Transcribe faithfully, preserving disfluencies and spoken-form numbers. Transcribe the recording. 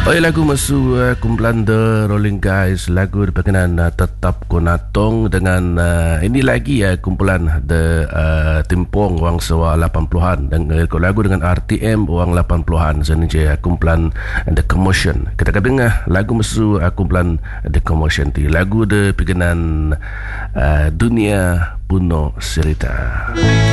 Oi, lagu masu uh, kumpulan The Rolling Guys, lagu berkenaan uh, Tetap Konatong dengan uh, ini lagi uh, kumpulan The uh, Timpong wang sewa lapan puluhan dan uh, lagu dengan R T M wang lapan puluhan sini je uh, kumpulan The Commotion. Kita akan dengar lagu masu uh, kumpulan The Commotion ti lagu de berkenaan uh, Dunia Puno Cerita.